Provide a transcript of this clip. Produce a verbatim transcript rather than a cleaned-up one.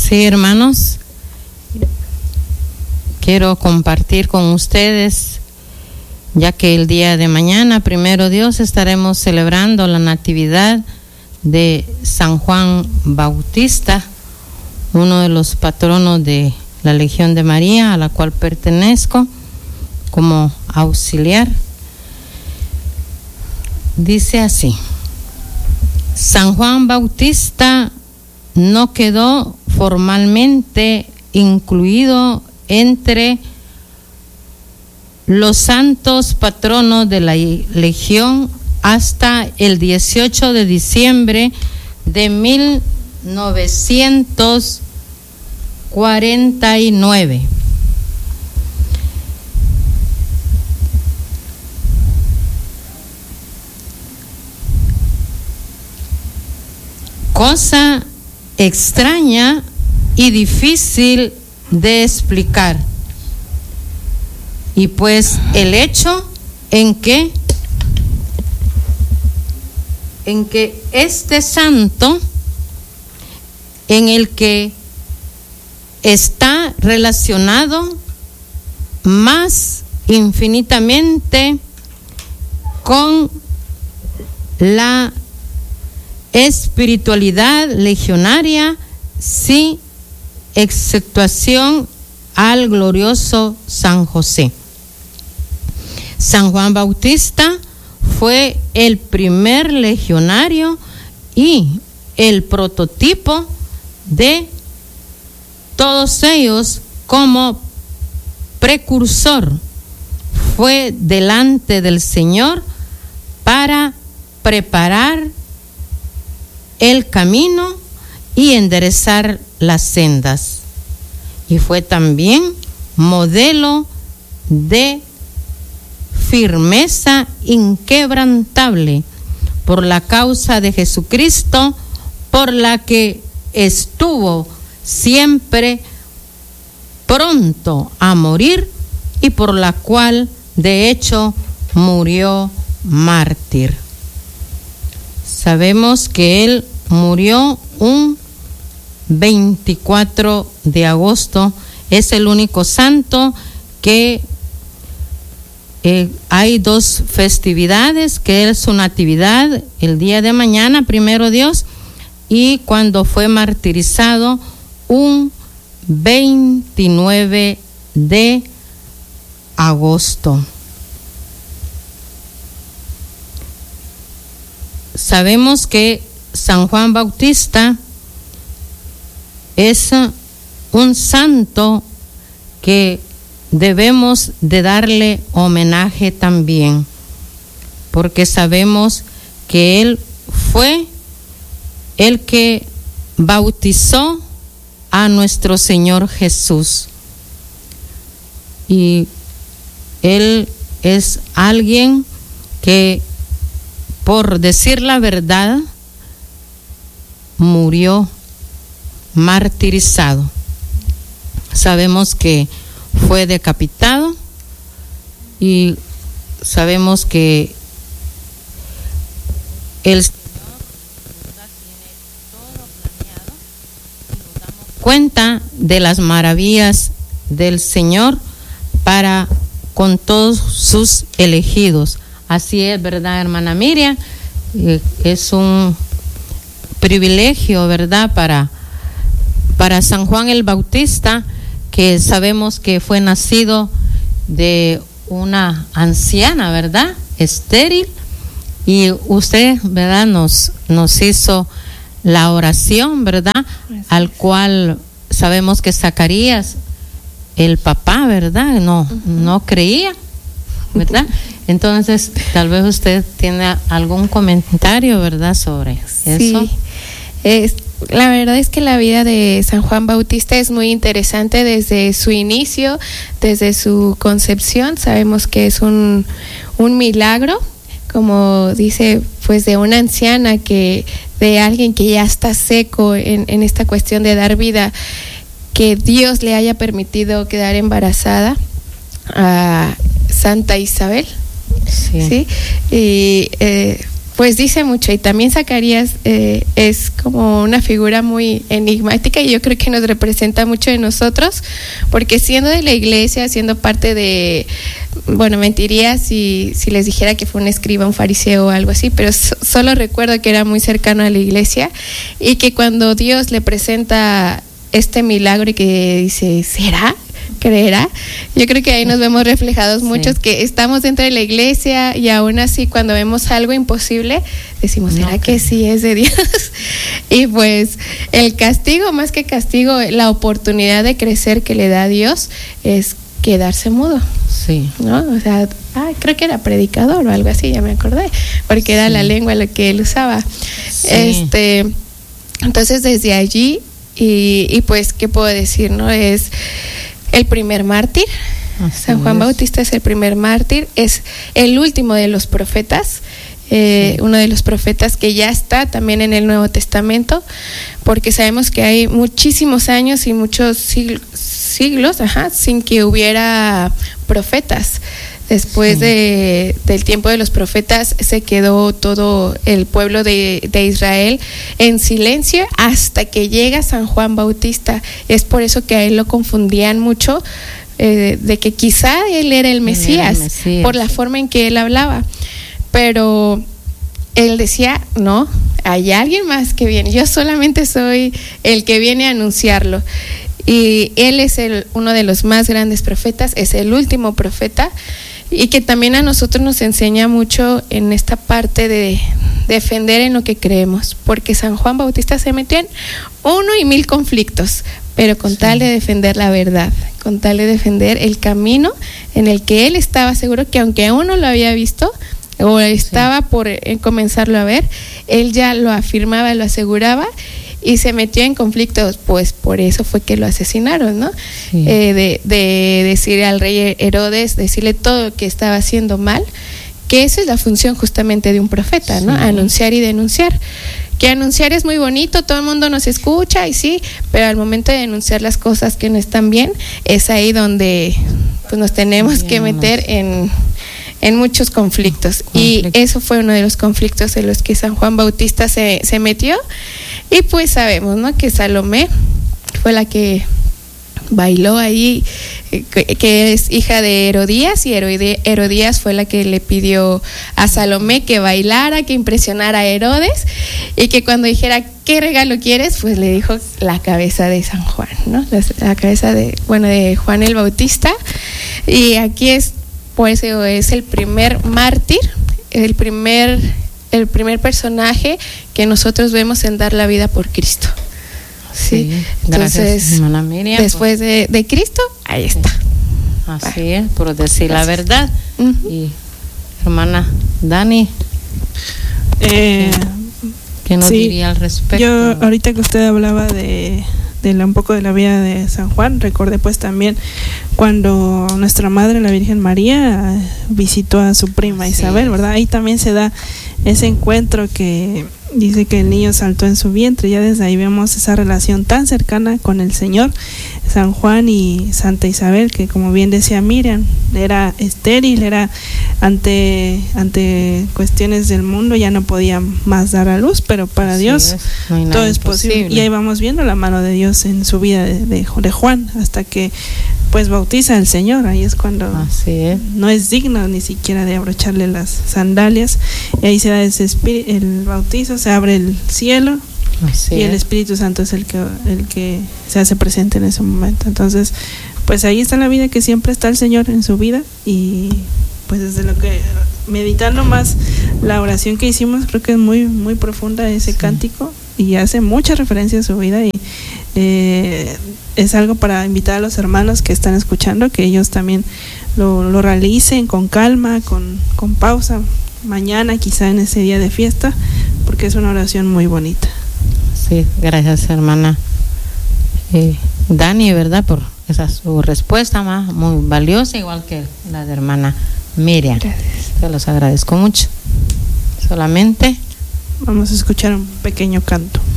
Sí, hermanos, quiero compartir con ustedes, ya que el día de mañana, primero Dios, estaremos celebrando la Natividad de San Juan Bautista, uno de los patronos de la Legión de María, a la cual pertenezco como auxiliar. Dice así: San Juan Bautista no quedó formalmente incluido entre los santos patronos de la Legión hasta el dieciocho de diciembre de mil novecientos cuarenta y nueve. Cosa extraña y difícil de explicar. Y pues el hecho en que en que este santo, en el que está relacionado más infinitamente con la espiritualidad legionaria, sin exceptuación al glorioso San José. San Juan Bautista fue el primer legionario y el prototipo de todos ellos. Como precursor fue delante del Señor para preparar el camino y enderezar las sendas, y fue también modelo de firmeza inquebrantable por la causa de Jesucristo, por la que estuvo siempre pronto a morir y por la cual de hecho murió mártir. Sabemos que él murió un veinticuatro de agosto, es el único santo que eh, hay dos festividades, que es su natividad el día de mañana, primero Dios, y cuando fue martirizado un veintinueve de agosto. Sabemos que San Juan Bautista es un santo que debemos de darle homenaje también, porque sabemos que él fue el que bautizó a nuestro Señor Jesús, y él es alguien que, por decir la verdad, murió martirizado. Sabemos que fue decapitado y sabemos que el Señor tiene todo planeado y nos damos cuenta de las maravillas del Señor para con todos sus elegidos. Así es, ¿verdad, hermana Miriam? Eh, es un privilegio, ¿verdad?, para, para San Juan el Bautista, que sabemos que fue nacido de una anciana, ¿verdad?, estéril, y usted, ¿verdad?, nos, nos hizo la oración, ¿verdad?, al cual sabemos que Zacarías, el papá, ¿verdad?, no, uh-huh. no creía, ¿verdad? Entonces, tal vez usted tiene algún comentario, ¿verdad?, sobre sí. eso. Es, la verdad es que la vida de San Juan Bautista es muy interesante desde su inicio, desde su concepción. Sabemos que es un, un milagro, como dice, pues de una anciana, que de alguien que ya está seco en, en esta cuestión de dar vida, que Dios le haya permitido quedar embarazada a Santa Isabel. Sí. ¿Sí? Y eh, Pues dice mucho, y también Zacarías eh, es como una figura muy enigmática y yo creo que nos representa mucho de nosotros, porque siendo de la iglesia, siendo parte de, bueno, mentiría si, si les dijera que fue un escriba, un fariseo o algo así, pero so, solo recuerdo que era muy cercano a la iglesia y que cuando Dios le presenta este milagro y que dice, ¿será? ¿Creerá? Yo creo que ahí nos vemos reflejados muchos sí. que estamos dentro de la iglesia y aún así cuando vemos algo imposible decimos, ¿será no, que sí es de Dios? Y pues el castigo, más que castigo, la oportunidad de crecer que le da Dios es quedarse mudo. Sí. ¿No? O sea, ah, creo que era predicador o algo así, ya me acordé, porque sí. era la lengua lo que él usaba. Sí. Este, entonces desde allí y, y pues, ¿qué puedo decir? ¿No? Es el primer mártir. Así San Juan es. Bautista es el primer mártir, es el último de los profetas, eh, sí. uno de los profetas que ya está también en el Nuevo Testamento, porque sabemos que hay muchísimos años y muchos siglos, siglos ajá, sin que hubiera profetas. Después sí. de, del tiempo de los profetas se quedó todo el pueblo de, de Israel en silencio hasta que llega San Juan Bautista. Es por eso que a él lo confundían mucho, eh, de que quizá él era el Mesías, era el Mesías, por la forma en que él hablaba. Pero él decía, no, hay alguien más que viene, yo solamente soy el que viene a anunciarlo. Y él es el, uno de los más grandes profetas, es el último profeta, y que también a nosotros nos enseña mucho en esta parte de defender en lo que creemos, porque San Juan Bautista se metió en uno y mil conflictos, pero con sí. tal de defender la verdad, con tal de defender el camino en el que él estaba seguro que aunque aún no lo había visto o estaba sí. por comenzarlo a ver, él ya lo afirmaba, lo aseguraba y se metió en conflictos, pues por eso fue que lo asesinaron, ¿no? Sí. Eh, de, de decirle al rey Herodes, decirle todo lo que estaba haciendo mal, que esa es la función justamente de un profeta, ¿no? Sí. Anunciar y denunciar. Que anunciar es muy bonito, todo el mundo nos escucha y sí, pero al momento de denunciar las cosas que no están bien, es ahí donde pues nos tenemos bien, que meter en, en muchos conflictos. Conflicto. Y eso fue uno de los conflictos en los que San Juan Bautista se, se metió. Y pues sabemos, ¿no? Que Salomé fue la que bailó ahí, que, que es hija de Herodías, y Herodías fue la que le pidió a Salomé que bailara, que impresionara a Herodes, y que cuando dijera ¿qué regalo quieres? Pues le dijo la cabeza de San Juan, ¿no? La, la cabeza de, bueno, de Juan el Bautista. Y aquí es, pues es el primer mártir, el primer el primer personaje que nosotros vemos en dar la vida por Cristo. Sí, sí. Entonces, hermana Miriam, después de, de Cristo, ahí está. Así bueno. es, por decir Gracias. La verdad. Uh-huh. Y hermana Dani, eh, ¿qué nos sí, diría al respecto? Yo ahorita que usted hablaba de, de la, un poco de la vida de San Juan, recordé pues también cuando nuestra madre, la Virgen María, visitó a su prima sí. Isabel, ¿verdad? Ahí también se da ese encuentro que dice que el niño saltó en su vientre. Ya desde ahí vemos esa relación tan cercana con el Señor, San Juan y Santa Isabel, que como bien decía Miriam, era estéril, era ante ante cuestiones del mundo, ya no podía más dar a luz, pero para Así Dios es. No hay todo es posible. posible. Y ahí vamos viendo la mano de Dios en su vida de, de, de Juan, hasta que pues bautiza al Señor. Ahí es cuando Así es. no es digno ni siquiera de abrocharle las sandalias, y ahí se da ese espíritu, el bautizo, se abre el cielo. Así y el es. Espíritu Santo es el que el que se hace presente en ese momento. Entonces pues ahí está la vida, que siempre está el Señor en su vida. Y pues desde lo que meditando más la oración que hicimos, creo que es muy muy profunda ese sí. cántico, y hace mucha referencia a su vida, y eh, es algo para invitar a los hermanos que están escuchando, que ellos también lo, lo realicen con calma, con, con pausa, mañana quizá en ese día de fiesta, porque es una oración muy bonita. Sí, gracias hermana eh, Dani, ¿verdad? Por esa su respuesta más muy valiosa, igual que la de hermana Miriam. Gracias. Te los agradezco mucho. Solamente vamos a escuchar un pequeño canto.